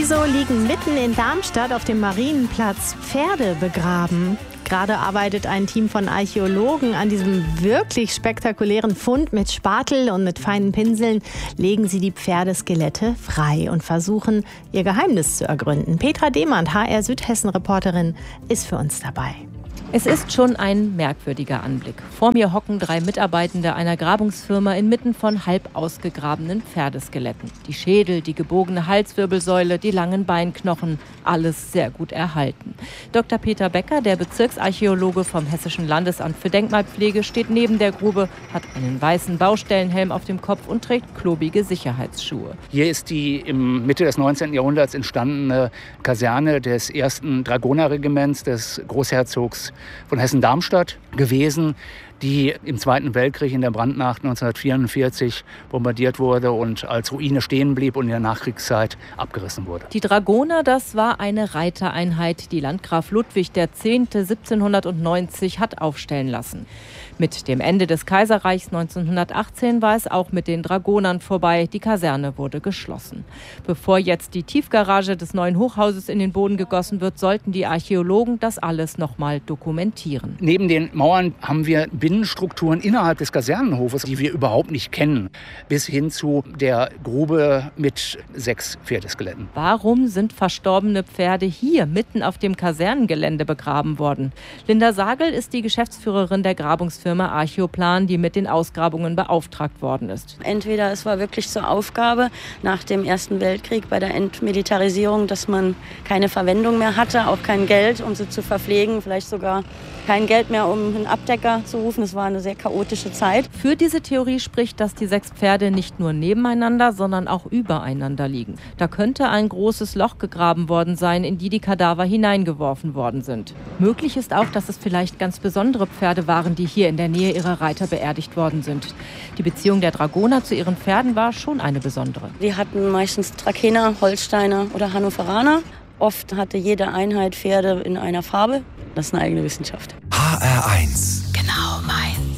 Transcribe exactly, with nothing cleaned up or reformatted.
Wieso liegen mitten in Darmstadt auf dem Marienplatz Pferde begraben? Gerade arbeitet ein Team von Archäologen an diesem wirklich spektakulären Fund. Mit Spatel und mit feinen Pinseln legen sie die Pferdeskelette frei und versuchen, ihr Geheimnis zu ergründen. Petra Demand, H R Südhessen-Reporterin, ist für uns dabei. Es ist schon ein merkwürdiger Anblick. Vor mir hocken drei Mitarbeitende einer Grabungsfirma inmitten von halb ausgegrabenen Pferdeskeletten. Die Schädel, die gebogene Halswirbelsäule, die langen Beinknochen, alles sehr gut erhalten. Doktor Peter Becker, der Bezirksarchäologe vom Hessischen Landesamt für Denkmalpflege, steht neben der Grube, hat einen weißen Baustellenhelm auf dem Kopf und trägt klobige Sicherheitsschuhe. Hier ist die im Mitte des neunzehnten Jahrhunderts entstandene Kaserne des ersten Dragonerregiments des Großherzogs von Hessen-Darmstadt gewesen, die im Zweiten Weltkrieg in der Brandnacht neunzehnhundertvierundvierzig bombardiert wurde und als Ruine stehen blieb und in der Nachkriegszeit abgerissen wurde. Die Dragoner, das war eine Reitereinheit, die Landgraf Ludwig der Zehnte siebzehnhundertneunzig hat aufstellen lassen. Mit dem Ende des Kaiserreichs neunzehnhundertachtzehn war es auch mit den Dragonern vorbei. Die Kaserne wurde geschlossen. Bevor jetzt die Tiefgarage des neuen Hochhauses in den Boden gegossen wird, sollten die Archäologen das alles noch mal dokumentieren. Neben den Mauern haben wir Binnenstrukturen innerhalb des Kasernenhofes, die wir überhaupt nicht kennen, bis hin zu der Grube mit sechs Pferdeskeletten. Warum sind verstorbene Pferde hier mitten auf dem Kasernengelände begraben worden? Linda Sagel ist die Geschäftsführerin der Grabungsfirma Archeoplan, die mit den Ausgrabungen beauftragt worden ist. Entweder es war wirklich zur Aufgabe nach dem Ersten Weltkrieg bei der Entmilitarisierung, dass man keine Verwendung mehr hatte, auch kein Geld, um sie zu verpflegen, vielleicht sogar kein Geld mehr, um einen Abdecker zu rufen. Es war eine sehr chaotische Zeit. Für diese Theorie spricht, dass die sechs Pferde nicht nur nebeneinander, sondern auch übereinander liegen. Da könnte ein großes Loch gegraben worden sein, in die die Kadaver hineingeworfen worden sind. Möglich ist auch, dass es vielleicht ganz besondere Pferde waren, die hier in der Nähe ihrer Reiter beerdigt worden sind. Die Beziehung der Dragoner zu ihren Pferden war schon eine besondere. Die hatten meistens Trakehner, Holsteiner oder Hannoveraner. Oft hatte jede Einheit Pferde in einer Farbe. Das ist eine eigene Wissenschaft. H R eins